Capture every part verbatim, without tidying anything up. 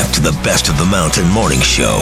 back to the Best of the Mountain Morning Show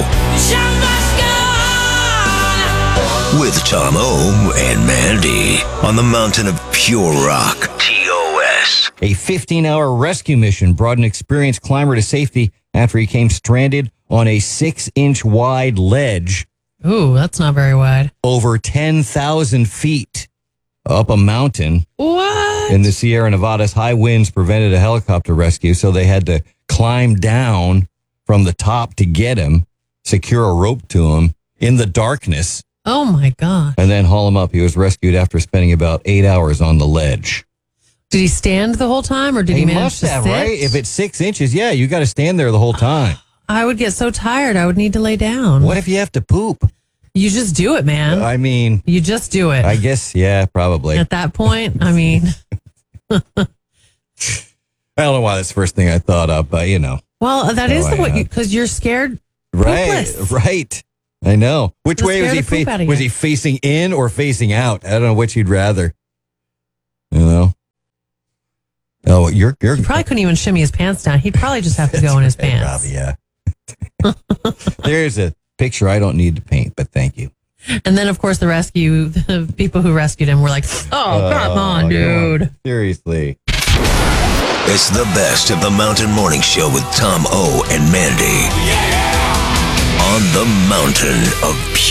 with Tom O and Mandy on the Mountain of Pure Rock. T O S. A fifteen-hour rescue mission brought an experienced climber to safety after he came stranded on a six-inch wide ledge. Ooh, that's not very wide. Over ten thousand feet up a mountain. What? In the Sierra Nevadas, high winds prevented a helicopter rescue, so they had to climb down from the top to get him, secure a rope to him in the darkness, Oh, my God. and then haul him up. He was rescued after spending about eight hours on the ledge. Did he stand the whole time, or did he, He manage must to have, sit? right? If it's six inches, yeah, you got to stand there the whole time. I would get so tired, I would need to lay down. What if you have to poop? You just do it, man. I mean, you just do it. I guess, yeah, probably. At that point, I mean... I don't know why that's the first thing I thought of, but you know. Well, that No, is the I way, know. because you're scared. Right, Poopless. right. I know. Which Just way was scare he the poop fa- out of Was you. he facing in or facing out? I don't know which he'd rather. You know. Oh, you're you're He probably couldn't even shimmy his pants down. He'd probably just have to go in his Right, pants. Robbie, yeah. There's a picture I don't need to paint, but thank you. And then, of course, the rescue, the people who rescued him were like, oh, come on, Oh, dude. come on. Seriously. It's the Best of the Mountain Morning Show with Tom O and Mandy on the Mountain of Pure